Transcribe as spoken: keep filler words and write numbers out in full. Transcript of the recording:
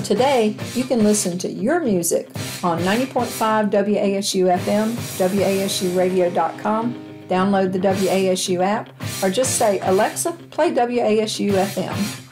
today, you can listen to your music on ninety point five W A S U F M, W A S U radio dot com, download the W A S U app, or just say, Alexa, play W A S U F M.